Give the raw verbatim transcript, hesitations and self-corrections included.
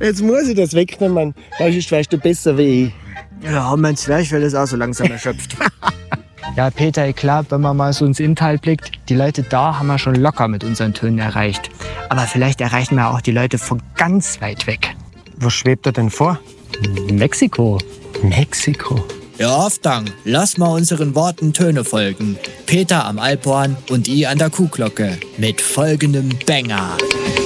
Jetzt muss ich das wegnehmen. Sonst weißt du besser wie ich. Ja, mein Zwerchfell ist auch so langsam erschöpft. Ja, Peter, ich glaube, wenn man mal so ins Inntal blickt, die Leute da haben wir schon locker mit unseren Tönen erreicht. Aber vielleicht erreichen wir auch die Leute von ganz weit weg. Wo schwebt er denn vor? Mexiko. Mexiko. Ja, Wolfgang, lass mal unseren Worten Töne folgen. Peter am Alphorn und I an der Kuhglocke mit folgendem Banger.